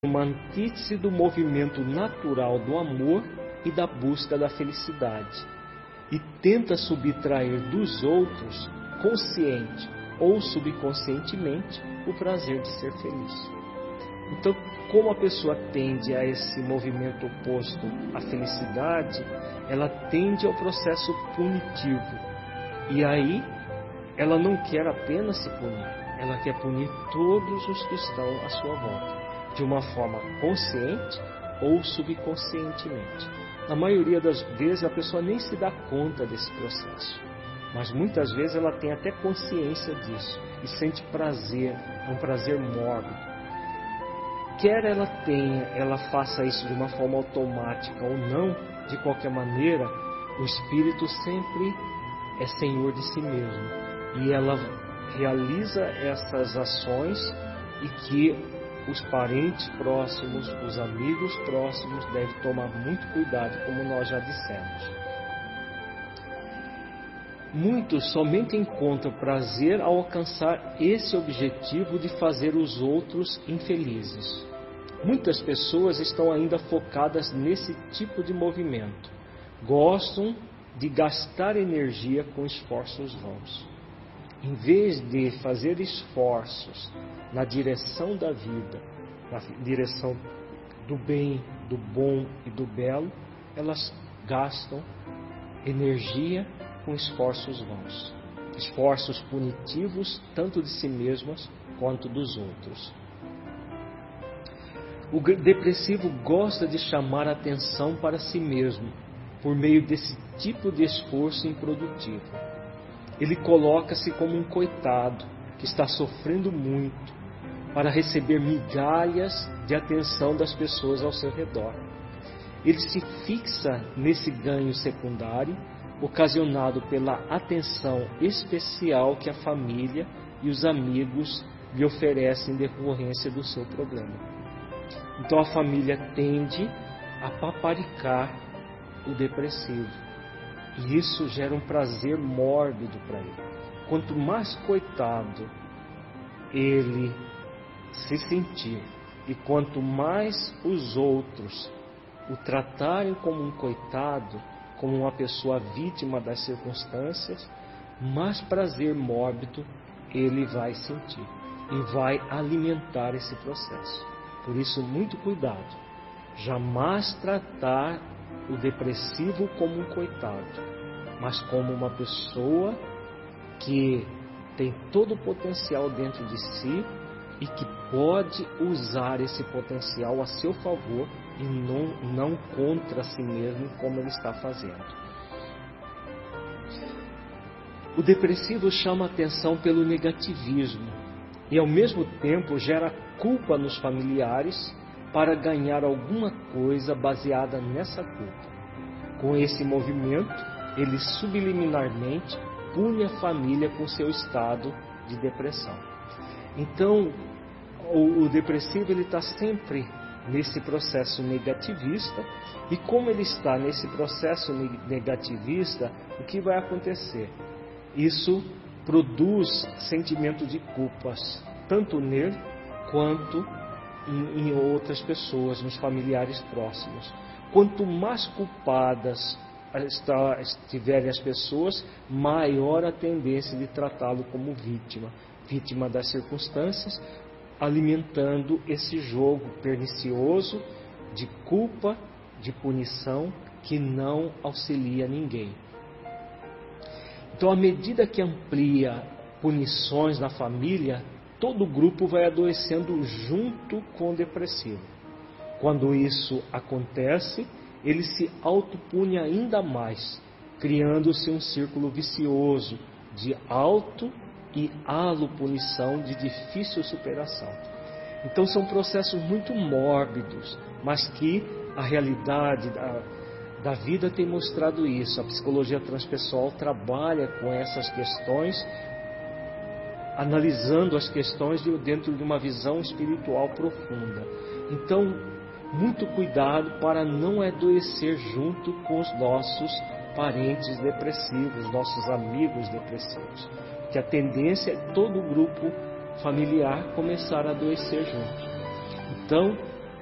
uma antítese do movimento natural do amor e da busca da felicidade, e tenta subtrair dos outros, consciente ou subconscientemente, o prazer de ser feliz. Então, como a pessoa tende a esse movimento oposto à felicidade, ela tende ao processo punitivo. E aí, ela não quer apenas se punir, ela quer punir todos os que estão à sua volta, de uma forma consciente ou subconscientemente. Na maioria das vezes, a pessoa nem se dá conta desse processo, mas muitas vezes ela tem até consciência disso e sente prazer, um prazer mórbido. Quer ela faça isso de uma forma automática ou não, de qualquer maneira, o espírito sempre é senhor de si mesmo. E ela realiza essas ações e que os parentes próximos, os amigos próximos devem tomar muito cuidado, como nós já dissemos. Muitos somente encontram prazer ao alcançar esse objetivo de fazer os outros infelizes. Muitas pessoas estão ainda focadas nesse tipo de movimento. Gostam de gastar energia com esforços vãos. Em vez de fazer esforços na direção da vida, na direção do bem, do bom e do belo, elas gastam energia com esforços vãos. Esforços punitivos, tanto de si mesmas quanto dos outros. O depressivo gosta de chamar a atenção para si mesmo, por meio desse tipo de esforço improdutivo. Ele coloca-se como um coitado, que está sofrendo muito, para receber migalhas de atenção das pessoas ao seu redor. Ele se fixa nesse ganho secundário, ocasionado pela atenção especial que a família e os amigos lhe oferecem em decorrência do seu problema. Então a família tende a paparicar o depressivo. E isso gera um prazer mórbido para ele. Quanto mais coitado ele se sentir, e quanto mais os outros o tratarem como um coitado, como uma pessoa vítima das circunstâncias, mais prazer mórbido ele vai sentir e vai alimentar esse processo. Por isso, muito cuidado. Jamais tratar o depressivo como um coitado, mas como uma pessoa que tem todo o potencial dentro de si e que pode usar esse potencial a seu favor e não contra si mesmo, como ele está fazendo. O depressivo chama a atenção pelo negativismo e ao mesmo tempo gera culpa nos familiares para ganhar alguma coisa baseada nessa culpa. Com esse movimento, ele subliminarmente pune a família com seu estado de depressão. Então, o depressivo ele está sempre nesse processo negativista, e como ele está nesse processo negativista, o que vai acontecer? Isso produz sentimento de culpas, tanto nele quanto em outras pessoas, nos familiares próximos. Quanto mais culpadas estiverem as pessoas, maior a tendência de tratá-lo como vítima das circunstâncias, alimentando esse jogo pernicioso de culpa, de punição, que não auxilia ninguém. Então, à medida que amplia punições na família, todo o grupo vai adoecendo junto com o depressivo. Quando isso acontece, ele se autopune ainda mais, criando-se um círculo vicioso de auto e alopunição de difícil superação. Então são processos muito mórbidos, mas que a realidade da vida tem mostrado isso. A psicologia transpessoal trabalha com essas questões, analisando as questões dentro de uma visão espiritual profunda. Então, muito cuidado para não adoecer junto com os nossos parentes depressivos, nossos amigos depressivos. Que a tendência é todo o grupo familiar começar a adoecer junto. Então,